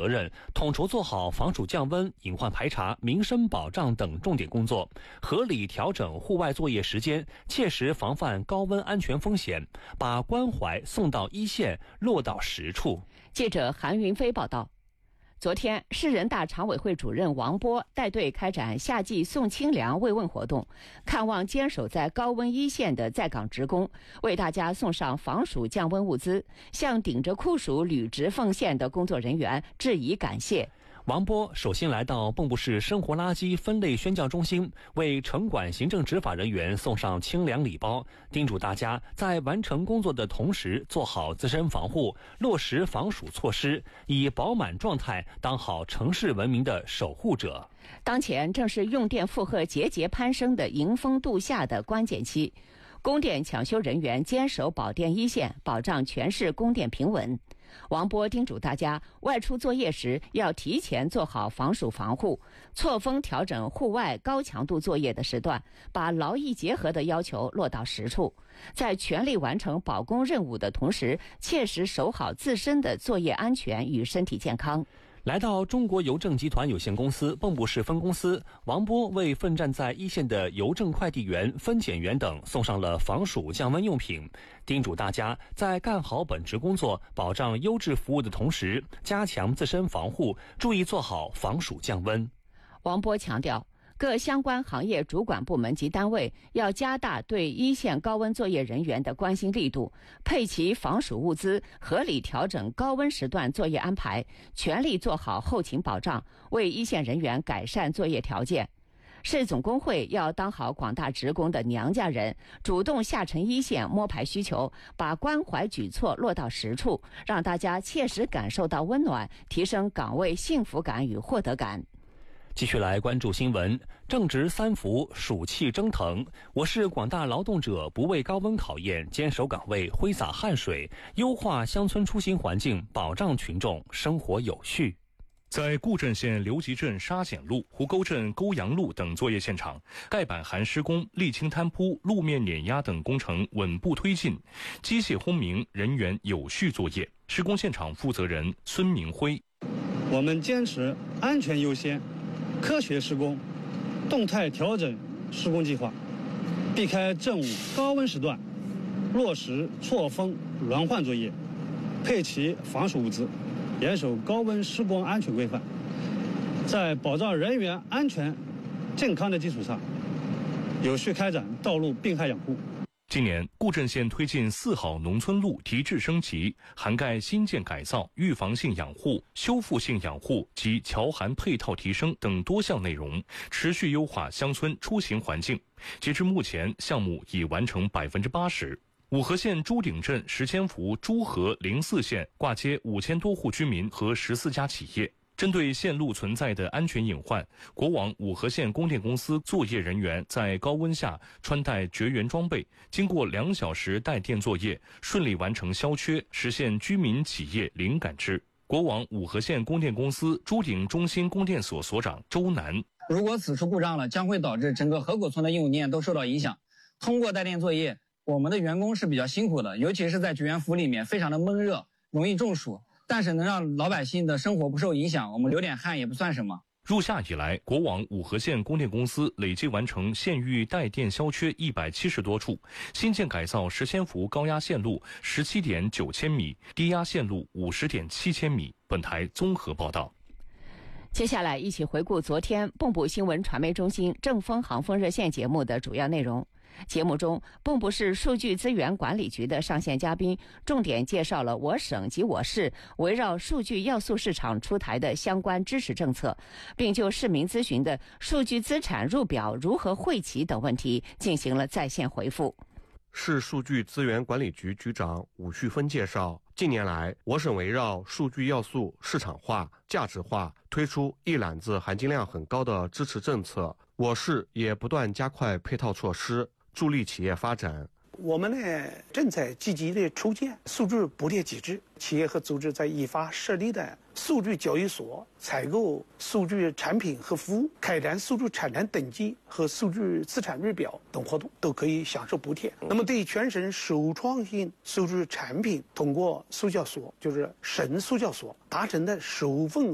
责任，统筹做好防暑降温、隐患排查、民生保障等重点工作，合理调整户外作业时间，切实防范高温安全风险，把关怀送到一线，落到实处。 记者韩云飞报道。昨天，市人大常委会主任王波带队开展夏季送清凉慰问活动，看望坚守在高温一线的在岗职工，为大家送上防暑降温物资，向顶着酷暑履职奉献的工作人员致以感谢。 王波首先来到蚌埠市生活垃圾分类宣教中心，为城管行政执法人员送上清凉礼包，叮嘱大家在完成工作的同时做好自身防护，落实防暑措施，以饱满状态当好城市文明的守护者。 当前正是用电负荷节节攀升的迎峰度夏的关键期，供电抢修人员坚守保电一线，保障全市供电平稳。王波叮嘱大家，外出作业时要提前做好防暑防护，错峰调整户外高强度作业的时段，把劳逸结合的要求落到实处，在全力完成保供任务的同时，切实守好自身的作业安全与身体健康。 来到中国邮政集团有限公司蚌埠市分公司，王波为奋战在一线的邮政快递员、分拣员等送上了防暑降温用品，叮嘱大家在干好本职工作、保障优质服务的同时，加强自身防护，注意做好防暑降温。 王波强调，各相关行业主管部门及单位要加大对一线高温作业人员的关心力度，配齐防暑物资，合理调整高温时段作业安排，全力做好后勤保障，为一线人员改善作业条件。市总工会要当好广大职工的娘家人，主动下沉一线摸排需求，把关怀举措落到实处，让大家切实感受到温暖，提升岗位幸福感与获得感。 继续来关注新闻，正值三伏，暑气蒸腾，我市广大劳动者不畏高温考验，坚守岗位，挥洒汗水，优化乡村出行环境，保障群众生活有序。 在固镇县刘集镇沙碱路、湖沟镇沟阳路等作业现场，盖板涵施工、沥青摊铺、路面碾压等工程稳步推进，机械轰鸣，人员有序作业。施工现场负责人孙明辉： 我们坚持安全优先，科学施工，动态调整施工计划，避开正午高温时段，落实错峰轮换作业，配齐防暑物资，严守高温施工安全规范，在保障人员安全健康的基础上，有序开展道路病害养护。 今年，固镇县推进4好农村路提质升级，涵盖新建改造、预防性养护、修复性养护及桥涵配套提升等多项内容，持续优化乡村出行环境。截至目前，项目已完成80%。五河县朱顶镇石千福朱河04线挂接5000多户居民和14家企业。针对线路存在的安全隐患，国网五河县供电公司作业人员在高温下穿戴绝缘装备，经过2小时带电作业，顺利完成消缺，实现居民企业零感知。国网五河县供电公司朱顶中心供电所所长周南： 如果此处故障了，将会导致整个河口村的应用电都受到影响。通过带电作业，我们的员工是比较辛苦的，尤其是在绝缘服里面非常的闷热，容易中暑。但是能让老百姓的生活不受影响，我们流点汗也不算什么。 入夏以来，国网五河县供电公司累计完成县域带电消缺170多处，新建改造石千福高压线路17.9千米，低压线路50.7千米。本台综合报道。 接下来一起回顾昨天蚌埠新闻传媒中心正风航风热线节目的主要内容。节目中，蚌埠市数据资源管理局的上线嘉宾重点介绍了我省及我市围绕数据要素市场出台的相关支持政策，并就市民咨询的数据资产入表如何汇齐等问题进行了在线回复。 市数据资源管理局局长武旭芬介绍，近年来，我省围绕数据要素市场化、价值化，推出一揽子含金量很高的支持政策。我市也不断加快配套措施，助力企业发展。 我们呢正在积极的构建数据补贴机制，企业和组织在依法设立的数据交易所采购数据产品和服务，开展数据产权登记和数据资产入表等活动，都可以享受补贴。那么对于全省首创性数据产品，通过数交所就是省数交所达成的首份